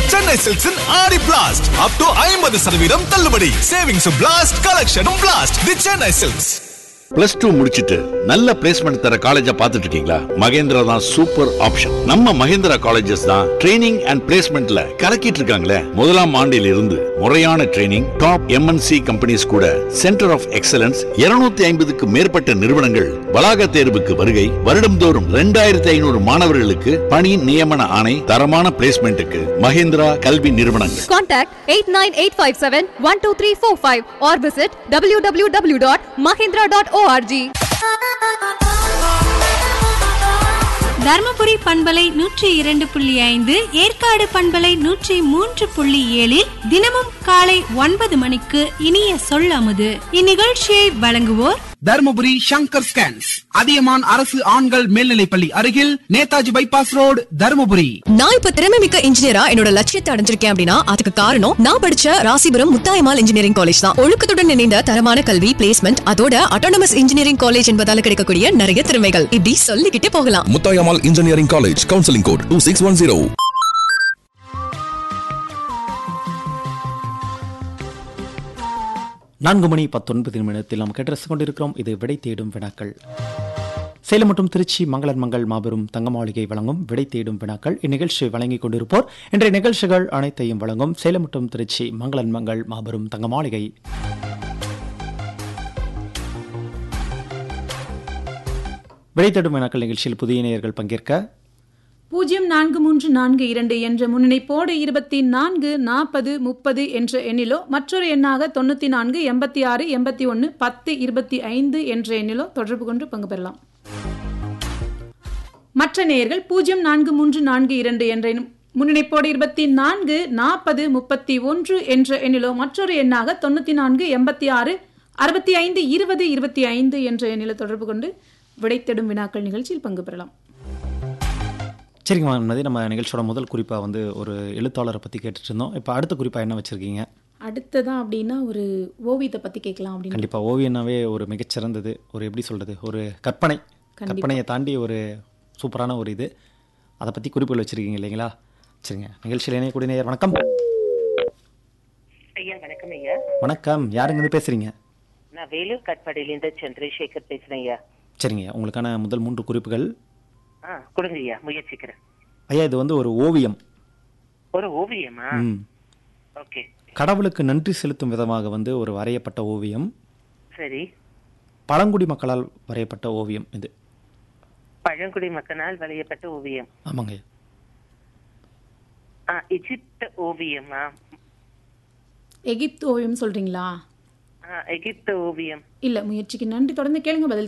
Chennai Silks in Aadi Blast up to 50% தள்ளுபடி. Savings blast, collection blast. The Chennai Silks. +2 முடிச்சிட்டு நல்ல placement தர காலேஜா பார்த்துட்டு இருக்கீங்களா? மகேந்திரா தான் சூப்பர் ஆப்ஷன். நம்ம மகேந்திரா காலேஜஸ் தான் ட்ரைனிங் அண்ட் பிளேஸ்மெண்ட்ல கலக்கிட்டு இருக்காங்களே. முதலாம் ஆண்டில் இருந்து முறையான ட்ரைனிங், டாப் MNC கம்பெனிஸ் கூட சென்டர் ஆஃப் எக்ஸலன்ஸ் 250க்கு மேற்பட்ட நிறுவனங்கள் வளாக தேர்வுக்கு வருகை. வருடம்தோறும் 2500 மாணவர்களுக்கு பணி நியமன ஆணை. தரமான பிளேஸ்மெண்ட்டுக்கு மகேந்திரா கல்வி நிறுவனங்கள். Contact 8985712345 or visit www.mahindra.org. Dharmapuri பண்பலை 102.5, ஏற்காடு பண்பலை 103.7 தினமும் காலை 9 மணிக்கு இனிய சொல்லமுது. இந்நிகழ்ச்சியை வழங்குவோர் தர்மபுரி சங்கர் ஸ்கேன்ஸ், அதியமான் அரசு ஆண்கள் மேல்நிலைப்பள்ளி அருகில், நேதாஜி பைபாஸ் ரோடு, தர்மபுரி. நான் இப்ப திறமை மிக்க இன்ஜினியரா என்னோட லட்சியத்தை அடைஞ்சிருக்கேன் அப்படின்னா அதுக்கு காரணம் நான் படிச்ச ராசிபுரம் முத்தாயம்மாள் இன்ஜினியரிங் காலேஜ் தான். ஒழுக்கத்துடன் இணைந்த தரமான கல்வி, பிளேஸ்மெண்ட், அதோட அட்டானமஸ் இன்ஜினியரிங் காலேஜ் என்பதால கிடைக்கக்கூடிய நிறைய திறமைகள் இப்படி சொல்லிக்கிட்டே போகலாம். Muthayammal engineering college, counselling code 2610. 4:19 நாம் கேட்டு கொண்டிருக்கிறோம். இது விடை தேடும் வினாக்கள். சேலம் மற்றும் திருச்சி மங்களன் மங்கள் மாபெரும் தங்க மாளிகை வழங்கும் விடை தேடும் வினாக்கள். இந்நிகழ்ச்சியை வழங்கிக் கொண்டிருப்போர் இன்றைய நிகழ்ச்சிகள் அனைத்தையும் வழங்கும் சேலம் மற்றும் திருச்சி மங்களன் மங்கள் மாபெரும் தங்க மாளிகை. விடை தேடும் வினாக்கள் நிகழ்ச்சியில் புதிய நேயர்கள் பங்கேற்க 043442 என்ற முன்னிணைப்போடு 24 40 30 என்ற எண்ணிலோ, மற்றொரு எண்ணாக 94 86 81 10 25 என்ற எண்ணிலோ தொடர்பு கொண்டு பங்கு பெறலாம். மற்ற நேயர்கள் 043442 என்ற முன்னிணைப்போடு 24 40 31 என்ற எண்ணிலோ, மற்றொரு எண்ணாக 94 86 65 20 25 என்ற எண்ணிலோ தொடர்பு கொண்டு விடை தேடும் வினாக்கள் நிகழ்ச்சியில் பங்கு பெறலாம். சரிங்க மதி, நம்ம நிகழ்ச்சியோட முதல் குறிப்பாக வந்து ஒரு எழுத்தாளரை பற்றி கேட்டுட்டு இருந்தோம். இப்போ அடுத்த குறிப்பாக என்ன வச்சுருக்கீங்க? அடுத்ததான் அப்படின்னா ஒரு ஓவியத்தை பற்றி கேட்கலாம் அப்படின்னு. கண்டிப்பாக ஓவியனாவே ஒரு மிகச்சிறந்தது, ஒரு எப்படி சொல்கிறது, ஒரு கற்பனையை தாண்டி ஒரு சூப்பரான ஒரு இது, அதை பற்றி குறிப்புகள் வச்சுருக்கீங்க இல்லைங்களா? சரிங்க, நிகழ்ச்சியில் இணையக்கூடிய நேயர் வணக்கம். ஐயா வணக்கம். ஐயா வணக்கம், யாருங்க பேசுகிறீங்க? நான் வேலூர் கட்பாடியிலேருந்து சந்திரசேகர் பேசுகிறேன் ஐயா. சரிங்க, உங்களுக்கான முதல் 3 குறிப்புகள் கொடுங்க ஐயா, முயற்சிக்கிறேன். ஐயா, இது வந்து ஒரு ஓவியம். ஒரு ஓவியமா? ஓகே. கடவுளுக்கு நன்றி செலுத்தும் விதமாக வந்து ஒரு வரையப்பட்ட ஓவியம். சரி. பழங்குடி மக்களால் வரையப்பட்ட ஓவியம் இது. பழங்குடி மக்களால் வரையப்பட்ட ஓவியம். ஆமாங்க. எகிப்து ஓவியமா? எகிப்து ஓவியம் சொல்றீங்களா? எகிப்து ஓவியம் இல்ல. முயற்சிக்கு நன்றி. தொடர்ந்து கேளுங்க, பதில்